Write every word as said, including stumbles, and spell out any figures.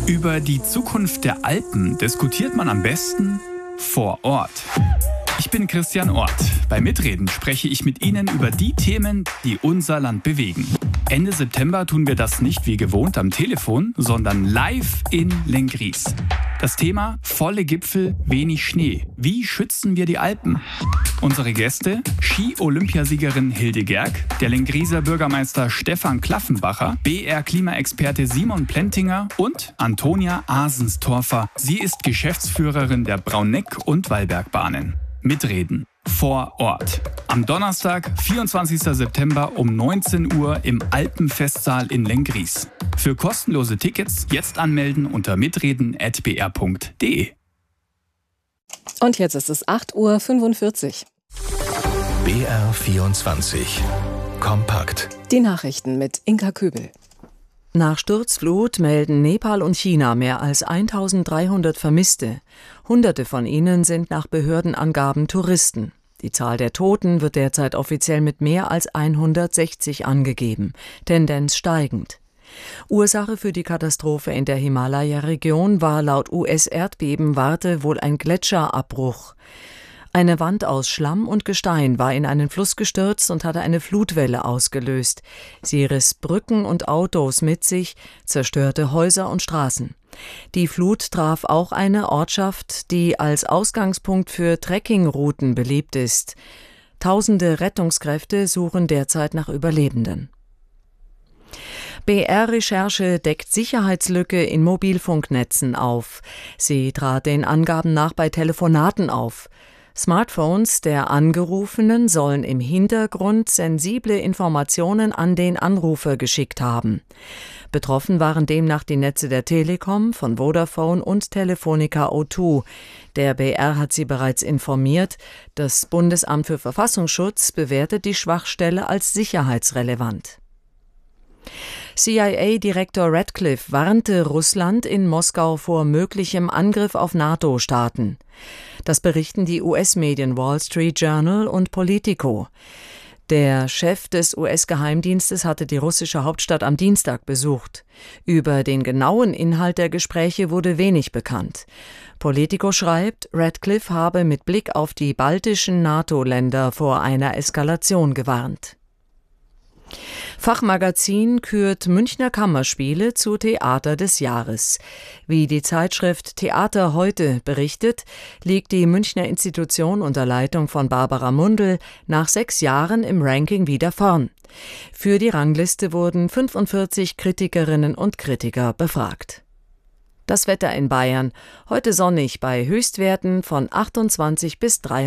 Über die Zukunft der Alpen diskutiert man am besten vor Ort. Ich bin Christian Ort. Bei Mitreden spreche ich mit Ihnen über die Themen, die unser Land bewegen. Ende September tun wir das nicht wie gewohnt am Telefon, sondern live in Lenggries. Das Thema: volle Gipfel, wenig Schnee. Wie schützen wir die Alpen? Unsere Gäste: Ski-Olympiasiegerin Hilde Gerg, der Lengrieser Bürgermeister Stefan Klaffenbacher, B R-Klimaexperte Simon Plentinger und Antonia Asenstorfer. Sie ist Geschäftsführerin der Brauneck- und Wallbergbahnen. Mitreden vor Ort. Am Donnerstag, vierundzwanzigsten September um neunzehn Uhr im Alpenfestsaal in Lenggries. Für kostenlose Tickets jetzt anmelden unter mitreden at b r punkt d e. Und jetzt ist es acht Uhr fünfundvierzig. B R vierundzwanzig. Kompakt. Die Nachrichten mit Inka Köbel. Nach Sturzflut melden Nepal und China mehr als eintausenddreihundert Vermisste. Hunderte von ihnen sind nach Behördenangaben Touristen. Die Zahl der Toten wird derzeit offiziell mit mehr als hundertsechzig angegeben, Tendenz steigend. Ursache für die Katastrophe in der Himalaya-Region war laut U S-Erdbebenwarte wohl ein Gletscherabbruch. Eine Wand aus Schlamm und Gestein war in einen Fluss gestürzt und hatte eine Flutwelle ausgelöst. Sie riss Brücken und Autos mit sich, zerstörte Häuser und Straßen. Die Flut traf auch eine Ortschaft, die als Ausgangspunkt für Trekkingrouten beliebt ist. Tausende Rettungskräfte suchen derzeit nach Überlebenden. B R-Recherche deckt Sicherheitslücke in Mobilfunknetzen auf. Sie trat den Angaben nach bei Telefonaten auf. Smartphones der Angerufenen sollen im Hintergrund sensible Informationen an den Anrufer geschickt haben. Betroffen waren demnach die Netze der Telekom, von Vodafone und Telefonica O zwei. Der B R hat sie bereits informiert. Das Bundesamt für Verfassungsschutz bewertet die Schwachstelle als sicherheitsrelevant. C I A-Direktor Ratcliffe warnte Russland in Moskau vor möglichem Angriff auf NATO-Staaten. Das berichten die U S-Medien Wall Street Journal und Politico. Der Chef des U S-Geheimdienstes hatte die russische Hauptstadt am Dienstag besucht. Über den genauen Inhalt der Gespräche wurde wenig bekannt. Politico schreibt, Ratcliffe habe mit Blick auf die baltischen NATO-Länder vor einer Eskalation gewarnt. Fachmagazin kürt Münchner Kammerspiele zu Theater des Jahres. Wie die Zeitschrift Theater heute berichtet, liegt die Münchner Institution unter Leitung von Barbara Mundl nach sechs Jahren im Ranking wieder vorn. Für die Rangliste wurden fünfundvierzig Kritikerinnen und Kritiker befragt. Das Wetter in Bayern: heute sonnig bei Höchstwerten von achtundzwanzig bis dreiundzwanzig